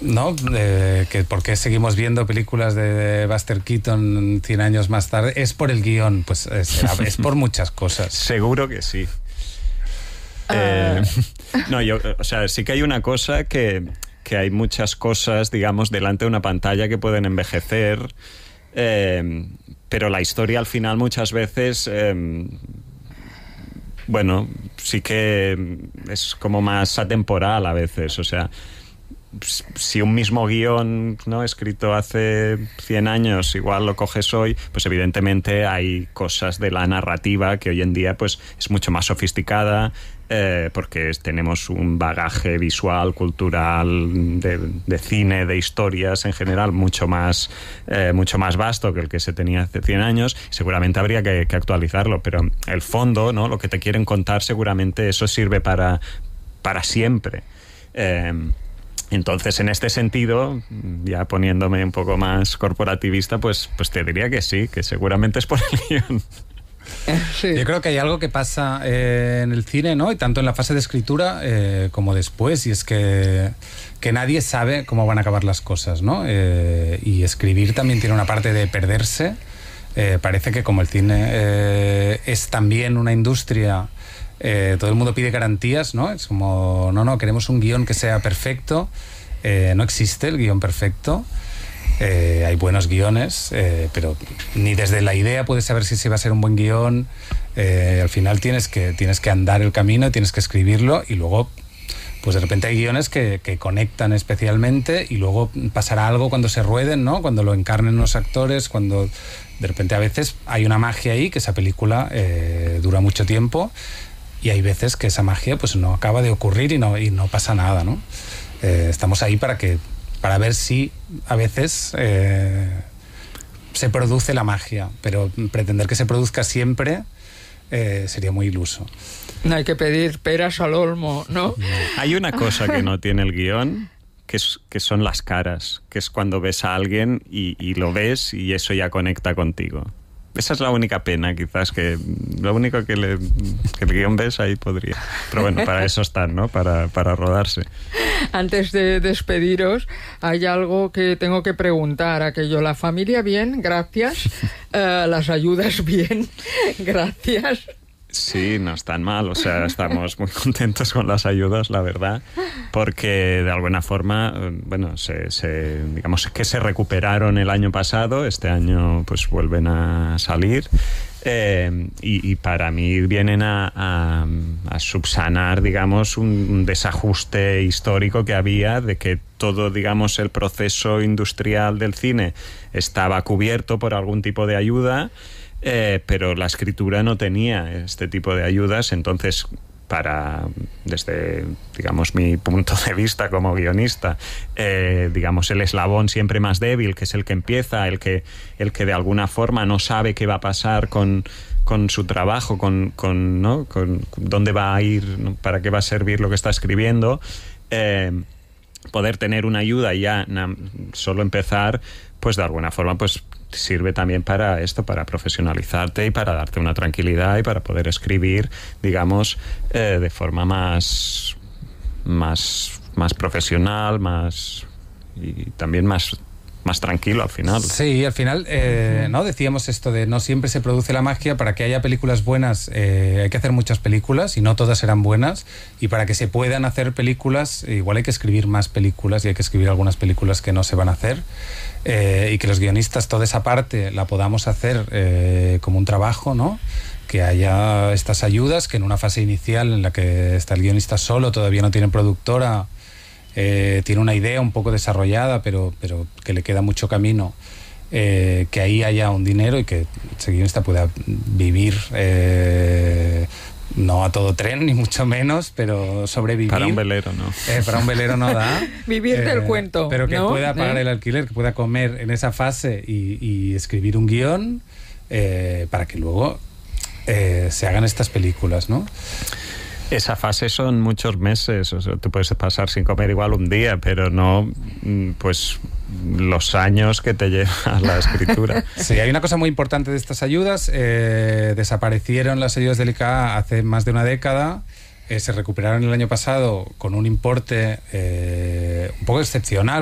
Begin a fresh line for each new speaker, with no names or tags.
¿no? Que por qué seguimos viendo películas de Buster Keaton 100 años más tarde. Es por el guión, pues es por muchas cosas.
Seguro que sí. No, o sea, sí que hay una cosa que hay muchas cosas, digamos, delante de una pantalla que pueden envejecer, pero la historia al final muchas veces, bueno, sí que es como más atemporal a veces, o sea, si un mismo guión, ¿no?, escrito hace 100 años igual lo coges hoy, pues evidentemente hay cosas de la narrativa que hoy en día pues es mucho más sofisticada, porque tenemos un bagaje visual, cultural, de cine, de historias en general mucho más vasto que el que se tenía hace 100 años. Seguramente habría que actualizarlo, pero el fondo, ¿no?, lo que te quieren contar, seguramente eso sirve para siempre. Entonces, en este sentido, ya poniéndome un poco más corporativista, pues te diría que sí, que seguramente es por el guión.
Sí. Yo creo que hay algo que pasa en el cine, ¿no?, y tanto en la fase de escritura como después, y es que nadie sabe cómo van a acabar las cosas, ¿no? Y escribir también tiene una parte de perderse. Parece que como el cine es también una industria, todo el mundo pide garantías, ¿no? Es como, no, queremos un guión que sea perfecto. No existe el guión perfecto. Hay buenos guiones, pero ni desde la idea puedes saber si va a ser un buen guión. Al final tienes que andar el camino, tienes que escribirlo, y luego pues de repente hay guiones que conectan especialmente, y luego pasará algo cuando se rueden, ¿no?, cuando lo encarnen los actores, cuando de repente a veces hay una magia ahí, que esa película dura mucho tiempo, y hay veces que esa magia pues no acaba de ocurrir y no pasa nada, ¿no? Estamos ahí para ver si a veces se produce la magia, pero pretender que se produzca siempre sería muy iluso.
No hay que pedir peras al olmo, ¿no?
Hay una cosa que no tiene el guión, que son las caras, que es cuando ves a alguien y lo ves y eso ya conecta contigo. Esa es la única pena, quizás, que lo único que el guión ves ahí podría. Pero bueno, para eso están, ¿no? Para rodarse.
Antes de despediros, hay algo que tengo que preguntar. Aquello, la familia bien, gracias. Las ayudas bien, gracias.
Sí, no están mal, o sea, estamos muy contentos con las ayudas, la verdad, porque de alguna forma, bueno, digamos que se recuperaron el año pasado, este año pues vuelven a salir, y para mí vienen a subsanar, digamos, un desajuste histórico que había, de que todo, digamos, el proceso industrial del cine estaba cubierto por algún tipo de ayuda, pero la escritura no tenía este tipo de ayudas. Entonces, desde, digamos, mi punto de vista como guionista, digamos, el eslabón siempre más débil, que es el que empieza, el que de alguna forma no sabe qué va a pasar con su trabajo, ¿no?, con dónde va a ir, ¿no?, para qué va a servir lo que está escribiendo, poder tener una ayuda y ya solo empezar, pues de alguna forma pues sirve también para esto, para profesionalizarte y para darte una tranquilidad y para poder escribir, digamos, de forma más profesional, y también más tranquilo al final.
Sí, al final, ¿no? Decíamos esto de no siempre se produce la magia. Para que haya películas buenas hay que hacer muchas películas y no todas serán buenas, y para que se puedan hacer películas igual hay que escribir más películas, y hay que escribir algunas películas que no se van a hacer, y que los guionistas toda esa parte la podamos hacer como un trabajo, ¿no? Que haya estas ayudas, que en una fase inicial en la que está el guionista solo, todavía no tiene productora, tiene una idea un poco desarrollada, pero que le queda mucho camino, que ahí haya un dinero y que ese guionista pueda vivir, no a todo tren, ni mucho menos, pero sobrevivir.
Para un velero no.
Para un velero no da.
Vivir del cuento.
Pero que, ¿no?, pueda pagar el
¿Eh?
alquiler, que pueda comer en esa fase y escribir un guión, para que luego se hagan estas películas, ¿no?
Esa fase son muchos meses, o sea, tú puedes pasar sin comer igual un día, pero no pues los años que te lleva la escritura.
Sí, hay una cosa muy importante de estas ayudas. Desaparecieron las ayudas del ICA hace más de una década. Se recuperaron el año pasado con un importe un poco excepcional,